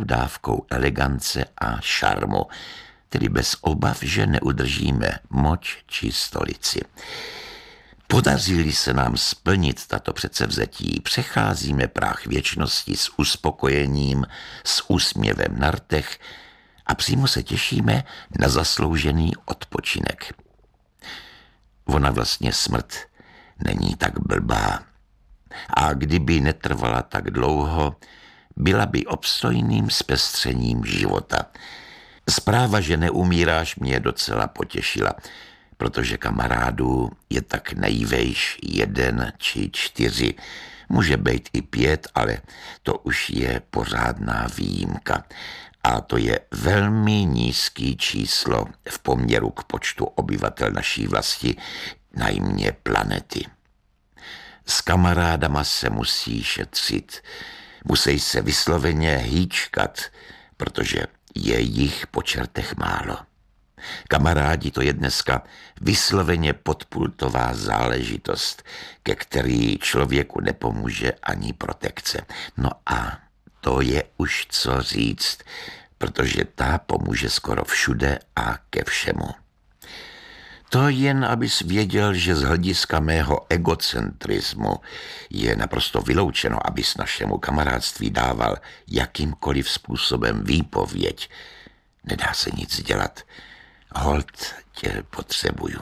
malou dávkou elegance a šarmu, tedy bez obav, že neudržíme moč či stolici. Podaří-li se nám splnit tato předsevzetí, přecházíme práh věčnosti s uspokojením, s úsměvem na rtech a přímo se těšíme na zasloužený odpočinek. Ona vlastně smrt není tak blbá. A kdyby netrvala tak dlouho, byla by obstojným zpestřením života. Zpráva, že neumíráš, mě docela potěšila, protože kamarádů je tak nejvejš 1 či 4. Může být i 5, ale to už je pořádná výjimka. A to je velmi nízký číslo v poměru k počtu obyvatel naší vlasti, najmě planety. S kamarádama se musí šetřit. Musí se vysloveně hýčkat, protože je jich po čertech málo. Kamarádi, to je dneska vysloveně podpultová záležitost, ke který člověku nepomůže ani protekce. No a to je už co říct, protože ta pomůže skoro všude a ke všemu. To jen, abys věděl, že z hlediska mého egocentrismu je naprosto vyloučeno, abys našemu kamarádství dával jakýmkoliv způsobem výpověď. Nedá se nic dělat. Holt tě potřebuju.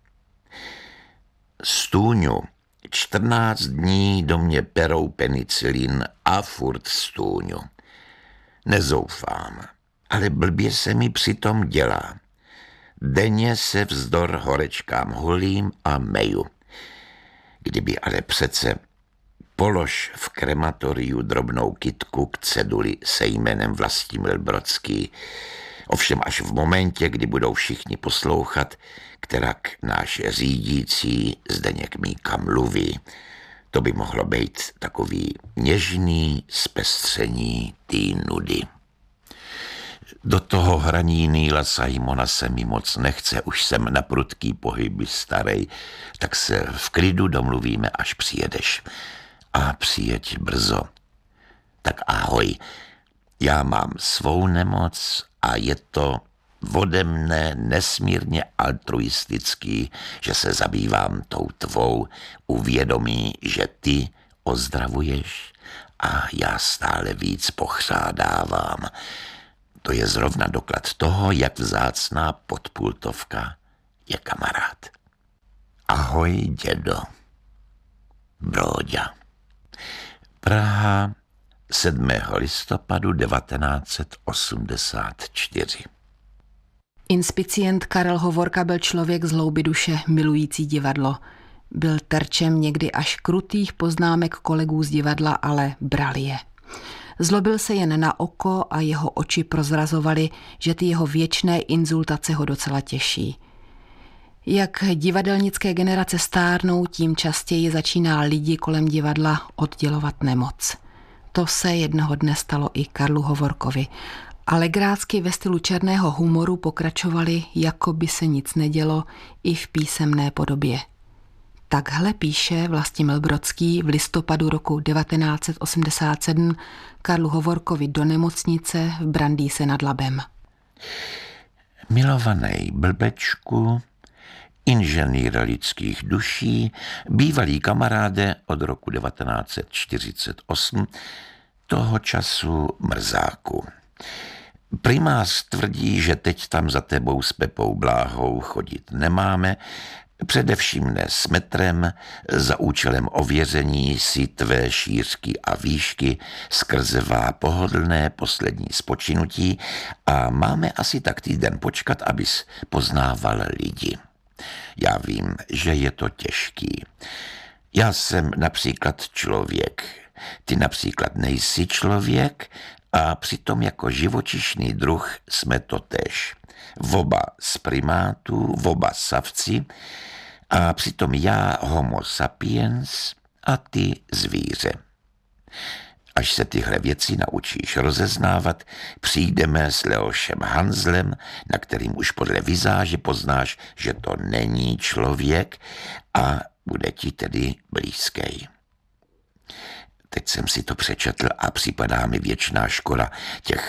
Stůňu. 14 dní do mě perou penicilin a furt stůňu. Nezoufám, ale blbě se mi přitom dělá. Denně se vzdor horečkám hulím a meju. Kdyby ale přece polož v krematoriu drobnou kytku k ceduli se jménem Vlastimil Brodský. Ovšem až v momentě, kdy budou všichni poslouchat, kterak náš řídící Zdeněk Míka mluví. To by mohlo být takový něžný zpestření té nudy. Do toho hraní Neila Simona se mi moc nechce, už jsem na prudký pohyby starej, tak se v klidu domluvíme, až přijedeš. A přijeď brzo. Tak ahoj, já mám svou nemoc a je to ode mne nesmírně altruistický, že se zabývám tou tvou, uvědomí, že ty ozdravuješ a já stále víc pochřádávám. To je zrovna doklad toho, jak vzácná podpultovka je kamarád. Ahoj, dědo. Bróďa. Praha, 7. listopadu 1984. Inspicient Karel Hovorka byl člověk z hloubi duše milující divadlo. Byl terčem někdy až krutých poznámek kolegů z divadla, ale bral je. Zlobil se jen na oko a jeho oči prozrazovaly, že ty jeho věčné inzultace ho docela těší. Jak divadelnické generace stárnou, tím častěji začíná lidi kolem divadla oddělovat nemoc. To se jednoho dne stalo i Karlu Hovorkovi. A legrácky ve stylu černého humoru pokračovali, jako by se nic nedělo, i v písemné podobě. Takhle píše Vlastimil Brodský v listopadu roku 1987 Karlu Hovorkovi do nemocnice v Brandýse nad Labem. Milovaný blbečku, inženýra lidských duší, bývalý kamaráde od roku 1948, toho času mrzáku. Primář tvrdí, že teď tam za tebou s Pepou Bláhou chodit nemáme, především ne s metrem, za účelem ověření si tvé šířky a výšky skrzevá pohodlné poslední spočinutí a máme asi tak týden počkat, abys poznával lidi. Já vím, že je to těžký. Já jsem například člověk, ty například nejsi člověk a přitom jako živočišný druh jsme totéž. Oba z primátů, oba savci a přitom já homo sapiens a ty zvíře. Až se tyhle věci naučíš rozeznávat, přijdeme s Leošem Hanzlem, na kterým už podle vizáže poznáš, že to není člověk a bude ti tedy blízký. Teď jsem si to přečetl a připadá mi věčná škoda těch